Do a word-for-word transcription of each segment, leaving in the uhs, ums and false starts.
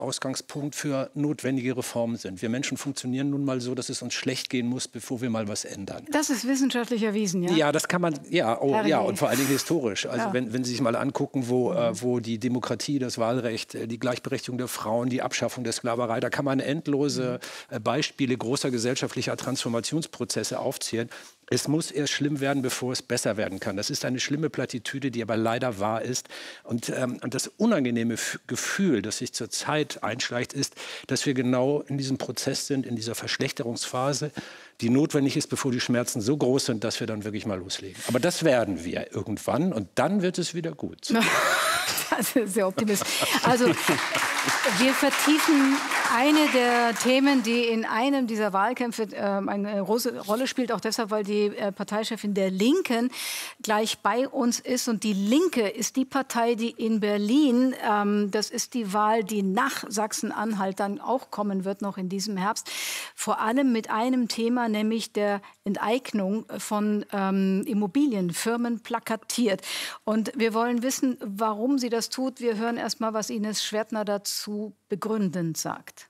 Ausgangspunkt für notwendige Reformen sind. Wir Menschen funktionieren nun mal so, dass es uns schlecht gehen muss, bevor wir mal was ändern. Das ist wissenschaftlich erwiesen, ja? Ja, das kann man, ja, oh, ja und vor allen Dingen historisch. Also ja. wenn, wenn Sie sich mal angucken, wo, mhm. äh, wo die Demokratie, das Wahlrecht, die Gleichberechtigung der Frauen, die Abschaffung der Sklaverei, da kann man endlose äh, Beispiele großer gesellschaftlicher Transformationsprozesse aufzählen. Es muss erst schlimm werden, bevor es besser werden kann. Das ist eine schlimme Plattitüde, die aber leider wahr ist. Und, ähm, und das unangenehme F Gefühl, das sich zurzeit einschleicht, ist, dass wir genau in diesem Prozess sind, in dieser Verschlechterungsphase, die notwendig ist, bevor die Schmerzen so groß sind, dass wir dann wirklich mal loslegen. Aber das werden wir irgendwann und dann wird es wieder gut. Das ist sehr optimistisch. Also wir vertiefen eine der Themen, die in einem dieser Wahlkämpfe äh, eine große Rolle spielt, auch deshalb, weil die äh, Parteichefin der Linken gleich bei uns ist. Und die Linke ist die Partei, die in Berlin, ähm, das ist die Wahl, die nach Sachsen-Anhalt dann auch kommen wird, noch in diesem Herbst, vor allem mit einem Thema, nämlich der Enteignung von ähm, Immobilienfirmen plakatiert. Und wir wollen wissen, warum sie das tut. Wir hören erst mal, was Ines Schwertner dazu begründend sagt.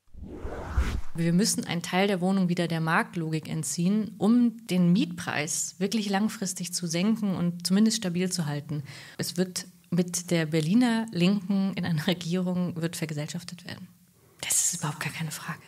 Wir müssen einen Teil der Wohnung wieder der Marktlogik entziehen, um den Mietpreis wirklich langfristig zu senken und zumindest stabil zu halten. Es wird mit der Berliner Linken in einer Regierung wird vergesellschaftet werden. Das ist überhaupt gar keine Frage.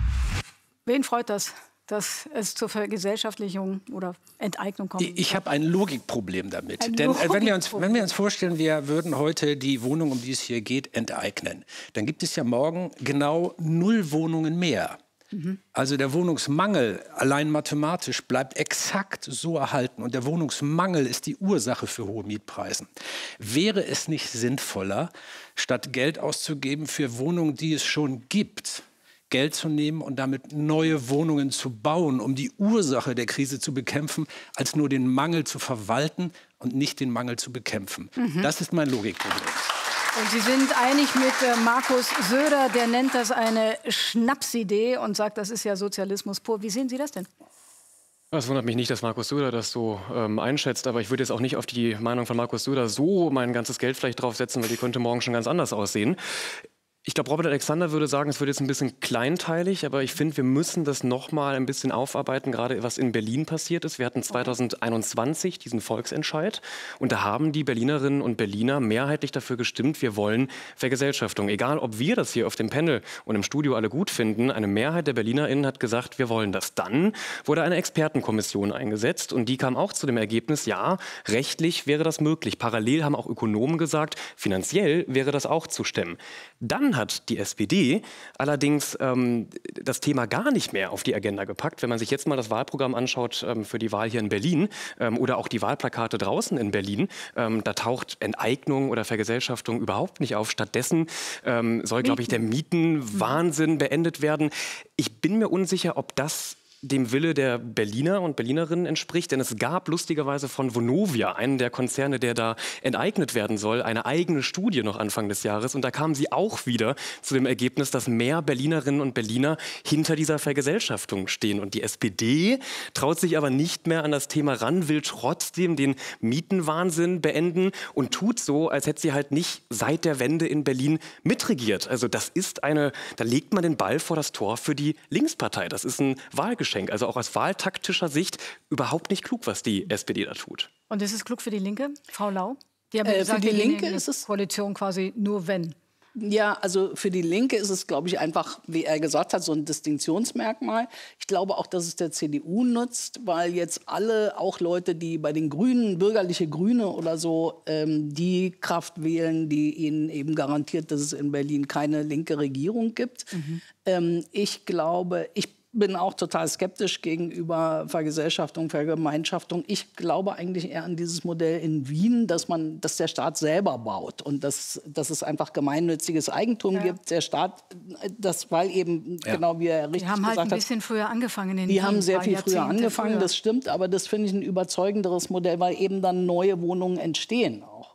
Wen freut das, dass es zur Vergesellschaftlichung oder Enteignung kommt? Ich, ich habe ein Logikproblem damit. Ein Denn äh, wenn, wir uns, Logikproblem. wenn wir uns vorstellen, wir würden heute die Wohnung, um die es hier geht, enteignen, dann gibt es ja morgen genau null Wohnungen mehr. Mhm. Also der Wohnungsmangel allein mathematisch bleibt exakt so erhalten. Und der Wohnungsmangel ist die Ursache für hohe Mietpreise. Wäre es nicht sinnvoller, statt Geld auszugeben für Wohnungen, die es schon gibt, Geld zu nehmen und damit neue Wohnungen zu bauen, um die Ursache der Krise zu bekämpfen, als nur den Mangel zu verwalten und nicht den Mangel zu bekämpfen? Mhm. Das ist mein Logikproblem. Und Sie sind einig mit äh, Markus Söder, der nennt das eine Schnapsidee und sagt, das ist ja Sozialismus pur. Wie sehen Sie das denn? Es wundert mich nicht, dass Markus Söder das so ähm, einschätzt, aber ich würde jetzt auch nicht auf die Meinung von Markus Söder so mein ganzes Geld vielleicht draufsetzen, weil die könnte morgen schon ganz anders aussehen. Ich glaube, Robert Alexander würde sagen, es wird jetzt ein bisschen kleinteilig, aber ich finde, wir müssen das noch mal ein bisschen aufarbeiten, gerade was in Berlin passiert ist. Wir hatten zweitausendeinundzwanzig diesen Volksentscheid und da haben die Berlinerinnen und Berliner mehrheitlich dafür gestimmt, wir wollen Vergesellschaftung. Egal, ob wir das hier auf dem Panel und im Studio alle gut finden, eine Mehrheit der BerlinerInnen hat gesagt, wir wollen das. Dann wurde eine Expertenkommission eingesetzt und die kam auch zu dem Ergebnis, ja, rechtlich wäre das möglich. Parallel haben auch Ökonomen gesagt, finanziell wäre das auch zu stemmen. Dann hat die S P D allerdings ähm, das Thema gar nicht mehr auf die Agenda gepackt. Wenn man sich jetzt mal das Wahlprogramm anschaut ähm, für die Wahl hier in Berlin ähm, oder auch die Wahlplakate draußen in Berlin, ähm, da taucht Enteignung oder Vergesellschaftung überhaupt nicht auf. Stattdessen ähm, soll, glaube ich, der Mietenwahnsinn beendet werden. Ich bin mir unsicher, ob das dem Wille der Berliner und Berlinerinnen entspricht. Denn es gab lustigerweise von Vonovia, einen der Konzerne, der da enteignet werden soll, eine eigene Studie noch Anfang des Jahres. Und da kamen sie auch wieder zu dem Ergebnis, dass mehr Berlinerinnen und Berliner hinter dieser Vergesellschaftung stehen. Und die S P D traut sich aber nicht mehr an das Thema ran, will trotzdem den Mietenwahnsinn beenden und tut so, als hätte sie halt nicht seit der Wende in Berlin mitregiert. Also das ist eine, da legt man den Ball vor das Tor für die Linkspartei. Das ist ein Wahlgeschenk. Also auch aus wahltaktischer Sicht überhaupt nicht klug, was die S P D da tut. Und ist es klug für die Linke, Frau Lau? Die haben äh, gesagt, für die die Linke ist es Koalition quasi nur wenn. Ja, also für die Linke ist es, glaube ich, einfach, wie er gesagt hat, so ein Distinktionsmerkmal. Ich glaube auch, dass es der C D U nutzt, weil jetzt alle, auch Leute, die bei den Grünen, bürgerliche Grüne oder so, ähm, die Kraft wählen, die ihnen eben garantiert, dass es in Berlin keine linke Regierung gibt. Mhm. Ähm, ich glaube, ich bin auch total skeptisch gegenüber Vergesellschaftung, Vergemeinschaftung. Ich glaube eigentlich eher an dieses Modell in Wien, dass man, dass der Staat selber baut und dass, dass es einfach gemeinnütziges Eigentum ja. gibt. Der Staat, das, weil eben, ja. genau wie er richtig gesagt hat. Die haben halt ein bisschen hat, früher angefangen. In die Wien, haben sehr viel früher angefangen, früher. Das stimmt. Aber das finde ich ein überzeugenderes Modell, weil eben dann neue Wohnungen entstehen auch.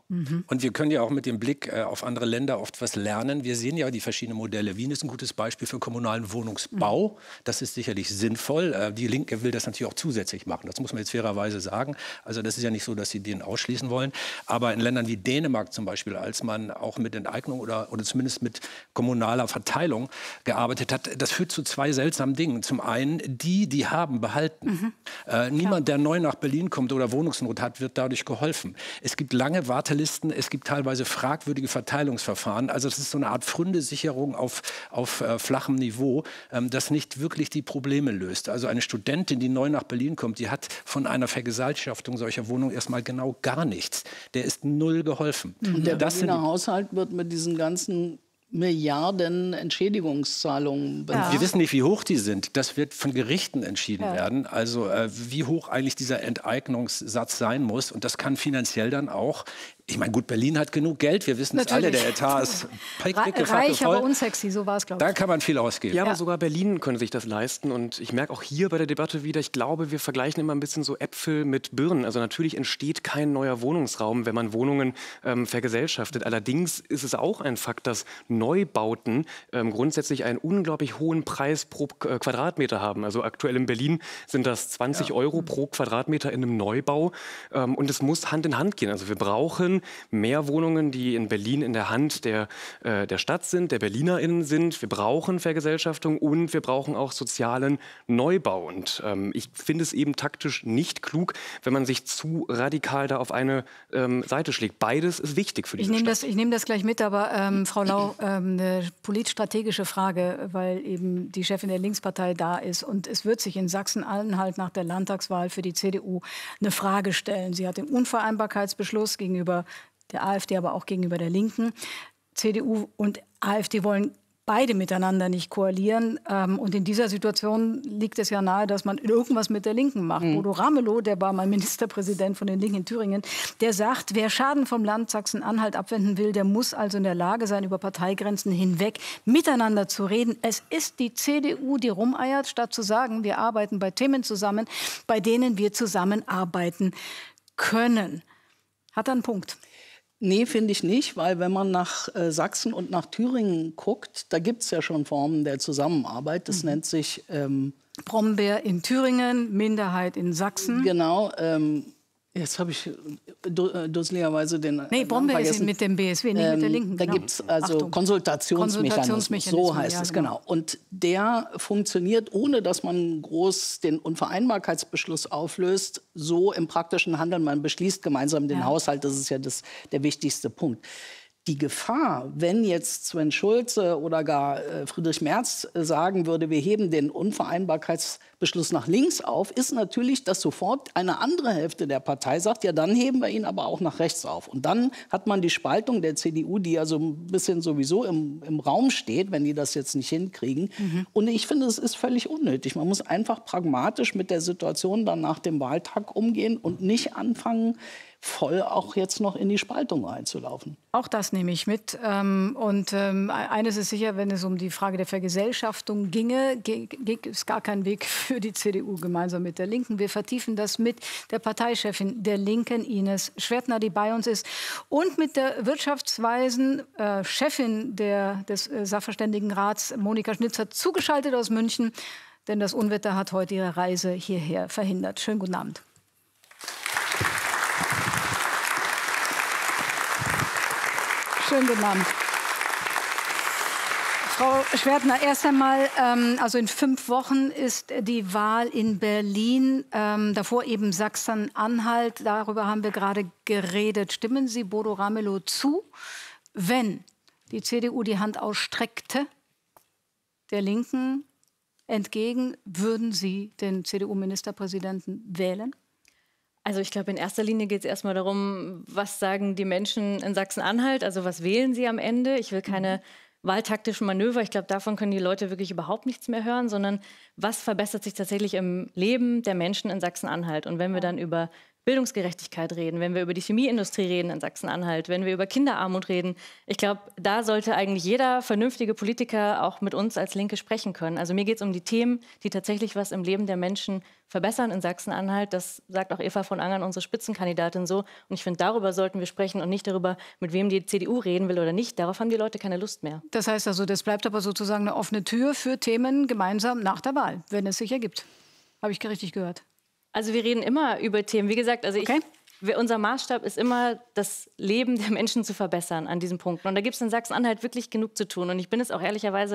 Mhm. Und wir können ja auch mit dem Blick äh, auf andere Länder oft was lernen. Wir sehen ja die verschiedenen Modelle. Wien ist ein gutes Beispiel für kommunalen Wohnungsbau. Mhm. Das ist sicherlich sinnvoll. Äh, die Linke will das natürlich auch zusätzlich machen. Das muss man jetzt fairerweise sagen. Also das ist ja nicht so, dass sie den ausschließen wollen. Aber in Ländern wie Dänemark zum Beispiel, als man auch mit Enteignung oder, oder zumindest mit kommunaler Verteilung gearbeitet hat, das führt zu zwei seltsamen Dingen. Zum einen, die, die haben, behalten. Mhm. Äh, niemand, der neu nach Berlin kommt oder Wohnungsnot hat, wird dadurch geholfen. Es gibt lange Wartelisten. Es gibt teilweise fragwürdige Verteilungsverfahren. Also das ist so eine Art Pfründesicherung auf, auf äh, flachem Niveau, ähm, das nicht wirklich die Probleme löst. Also eine Studentin, die neu nach Berlin kommt, die hat von einer Vergesellschaftung solcher Wohnungen erstmal genau gar nichts. Der ist null geholfen. Und der Berliner Haushalt wird mit diesen ganzen Milliarden Entschädigungszahlungen. Ja. Wir wissen nicht, wie hoch die sind. Das wird von Gerichten entschieden ja. werden. Also äh, wie hoch eigentlich dieser Enteignungssatz sein muss. Und das kann finanziell dann auch. Ich meine, gut, Berlin hat genug Geld. Wir wissen es alle, der Etat ist pickepacke Reich, voll. Aber unsexy, so war es, glaube ich. Da kann man viel ausgeben. Ja, aber ja. sogar Berlin könnte sich das leisten. Und ich merke auch hier bei der Debatte wieder, ich glaube, wir vergleichen immer ein bisschen so Äpfel mit Birnen. Also natürlich entsteht kein neuer Wohnungsraum, wenn man Wohnungen ähm, vergesellschaftet. Allerdings ist es auch ein Fakt, dass Neubauten ähm, grundsätzlich einen unglaublich hohen Preis pro äh, Quadratmeter haben. Also aktuell in Berlin sind das zwanzig ja. Euro pro Quadratmeter in einem Neubau. Ähm, und es muss Hand in Hand gehen. Also wir brauchen mehr Wohnungen, die in Berlin in der Hand der, äh, der Stadt sind, der BerlinerInnen sind. Wir brauchen Vergesellschaftung und wir brauchen auch sozialen Neubau. Und ähm, ich finde es eben taktisch nicht klug, wenn man sich zu radikal da auf eine ähm, Seite schlägt. Beides ist wichtig für diese ich nehm Stadt. Das, ich nehme das gleich mit, aber ähm, Frau Lau, ähm, eine politstrategische Frage, weil eben die Chefin der Linkspartei da ist. Und es wird sich in Sachsen-Anhalt nach der Landtagswahl für die C D U eine Frage stellen. Sie hat den Unvereinbarkeitsbeschluss gegenüber der AfD, aber auch gegenüber der Linken. C D U und AfD wollen beide miteinander nicht koalieren. Ähm, und in dieser Situation liegt es ja nahe, dass man irgendwas mit der Linken macht. Mhm. Bodo Ramelow, der war mal Ministerpräsident von den Linken in Thüringen, der sagt, wer Schaden vom Land Sachsen-Anhalt abwenden will, der muss also in der Lage sein, über Parteigrenzen hinweg miteinander zu reden. Es ist die C D U, die rumeiert, statt zu sagen, wir arbeiten bei Themen zusammen, bei denen wir zusammenarbeiten können. Hat er einen Punkt? Nee, finde ich nicht, weil wenn man nach äh, Sachsen und nach Thüringen guckt, da gibt es ja schon Formen der Zusammenarbeit. Das mhm. nennt sich... Ähm, Brombeer in Thüringen, Minderheit in Sachsen. Genau. Ähm, jetzt habe ich dusseligerweise den Nee, Brombeer ist mit dem B S W, nicht ähm, mit der Linken. Da genau. gibt es also Achtung. Konsultationsmechanismus, Konsultationsmechanismus, so heißt ja, es, genau. genau. Und der funktioniert, ohne dass man groß den Unvereinbarkeitsbeschluss auflöst, so im praktischen Handeln. Man beschließt gemeinsam den ja. Haushalt, das ist ja das, der wichtigste Punkt. Die Gefahr, wenn jetzt Sven Schulze oder gar äh, Friedrich Merz äh, sagen würde, wir heben den Unvereinbarkeitsbeschluss nach links auf, ist natürlich, dass sofort eine andere Hälfte der Partei sagt, ja, dann heben wir ihn aber auch nach rechts auf. Und dann hat man die Spaltung der C D U, die ja so ein bisschen sowieso im, im Raum steht, wenn die das jetzt nicht hinkriegen. Mhm. Und ich finde, es ist völlig unnötig. Man muss einfach pragmatisch mit der Situation dann nach dem Wahltag umgehen und nicht anfangen, voll auch jetzt noch in die Spaltung reinzulaufen. Auch das nehme ich mit. Und eines ist sicher, wenn es um die Frage der Vergesellschaftung ginge, gibt es gar keinen Weg für die C D U gemeinsam mit der Linken. Wir vertiefen das mit der Parteichefin der Linken, Ines Schwertner, die bei uns ist, und mit der wirtschaftsweisen äh, Chefin der, des äh, Sachverständigenrats, Monika Schnitzer, zugeschaltet aus München. Denn das Unwetter hat heute ihre Reise hierher verhindert. Schönen guten Abend. Schönen guten Abend. Frau Schwertner, erst einmal, ähm, also in fünf Wochen ist die Wahl in Berlin, ähm, davor eben Sachsen-Anhalt. Darüber haben wir gerade geredet. Stimmen Sie Bodo Ramelow zu, wenn die C D U die Hand ausstreckte, der Linken entgegen, würden Sie den C D U-Ministerpräsidenten wählen? Also ich glaube, in erster Linie geht es erstmal darum, was sagen die Menschen in Sachsen-Anhalt, also was wählen sie am Ende. Ich will keine wahltaktischen Manöver, ich glaube, davon können die Leute wirklich überhaupt nichts mehr hören, sondern was verbessert sich tatsächlich im Leben der Menschen in Sachsen-Anhalt. Und wenn wir dann über Bildungsgerechtigkeit reden, wenn wir über die Chemieindustrie reden in Sachsen-Anhalt, wenn wir über Kinderarmut reden. Ich glaube, da sollte eigentlich jeder vernünftige Politiker auch mit uns als Linke sprechen können. Also mir geht es um die Themen, die tatsächlich was im Leben der Menschen verbessern in Sachsen-Anhalt. Das sagt auch Eva von Angern, unsere Spitzenkandidatin, so. Und ich finde, darüber sollten wir sprechen und nicht darüber, mit wem die C D U reden will oder nicht. Darauf haben die Leute keine Lust mehr. Das heißt also, das bleibt aber sozusagen eine offene Tür für Themen gemeinsam nach der Wahl, wenn es sich ergibt. Habe ich richtig gehört? Also wir reden immer über Themen. Wie gesagt, also ich, okay. wir, unser Maßstab ist immer, das Leben der Menschen zu verbessern an diesen Punkten. Und da gibt es in Sachsen-Anhalt wirklich genug zu tun. Und ich bin es auch ehrlicherweise